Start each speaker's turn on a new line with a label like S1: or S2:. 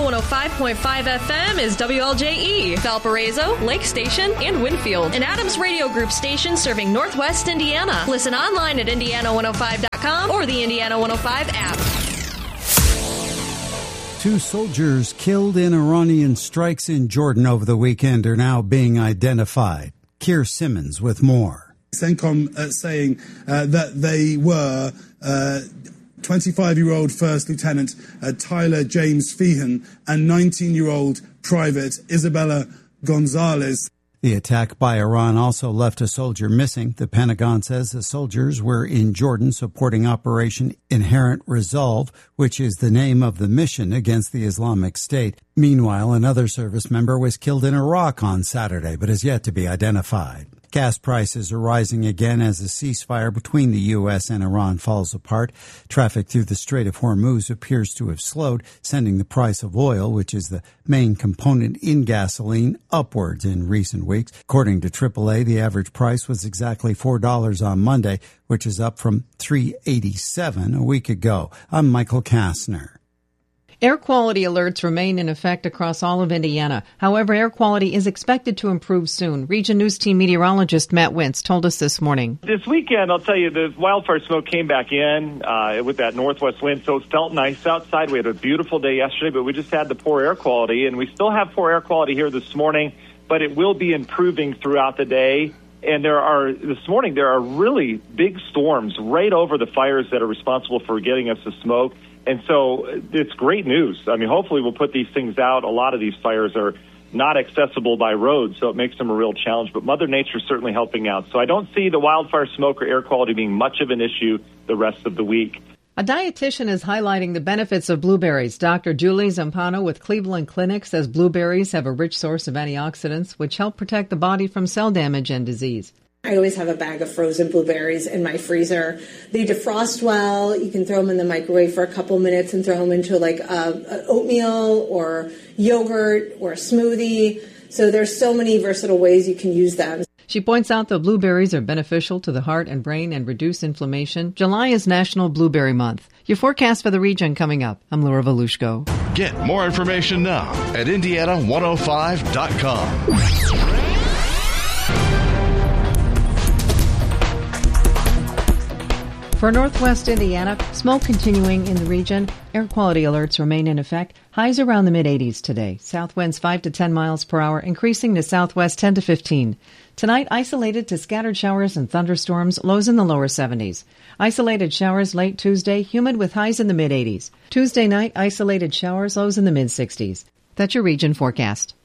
S1: 105.5 FM is WLJE, Valparaiso, Lake Station, and Winfield, an Adams Radio Group station serving Northwest Indiana. Listen online at Indiana105.com or the Indiana 105 app.
S2: 2 soldiers killed in Iranian strikes in Jordan over the weekend are now being identified. Keir Simmons with more.
S3: CENTCOM saying that they were 25-year-old First Lieutenant Tyler James Feehan and 19-year-old Private Isabella Gonzalez.
S2: The attack by Iran also left a soldier missing. The Pentagon says the soldiers were in Jordan supporting Operation Inherent Resolve, which is the name of the mission against the Islamic State. Meanwhile, another service member was killed in Iraq on Saturday, but is yet to be identified. Gas prices are rising again as the ceasefire between the U.S. and Iran falls apart. Traffic through the Strait of Hormuz appears to have slowed, sending the price of oil, which is the main component in gasoline, upwards in recent weeks. According to AAA, the average price was exactly $4 on Monday, which is up from $3.87 a week ago. I'm Michael Kastner.
S4: Air quality alerts remain in effect across all of Indiana. However, air quality is expected to improve soon. Region News Team meteorologist Matt Wintz told us this morning.
S5: This weekend, I'll tell you, the wildfire smoke came back in with that northwest wind, so it felt nice outside. We had a beautiful day yesterday, but we just had the poor air quality, and we still have poor air quality here this morning, but it will be improving throughout the day. And this morning, there are really big storms right over the fires that are responsible for getting us the smoke. And so it's great news. I mean, hopefully we'll put these things out. A lot of these fires are not accessible by road, so it makes them a real challenge. But Mother Nature is certainly helping out. So I don't see the wildfire smoke or air quality being much of an issue the rest of the week.
S4: A dietitian is highlighting the benefits of blueberries. Dr. Julie Zampano with Cleveland Clinic says blueberries have a rich source of antioxidants, which help protect the body from cell damage and disease.
S6: I always have a bag of frozen blueberries in my freezer. They defrost well. You can throw them in the microwave for a couple minutes and throw them into like oatmeal or yogurt or a smoothie. So there's so many versatile ways you can use them.
S4: She points out that blueberries are beneficial to the heart and brain and reduce inflammation. July is National Blueberry Month. Your forecast for the region coming up. I'm Laura Volushko.
S7: Get more information now at Indiana105.com.
S4: For Northwest Indiana, smoke continuing in the region. Air quality alerts remain in effect. Highs around the mid-80s today. South winds 5 to 10 miles per hour, increasing to southwest 10 to 15. Tonight, isolated to scattered showers and thunderstorms, lows in the lower 70s. Isolated showers late Tuesday, humid with highs in the mid-80s. Tuesday night, isolated showers, lows in the mid-60s. That's your region forecast.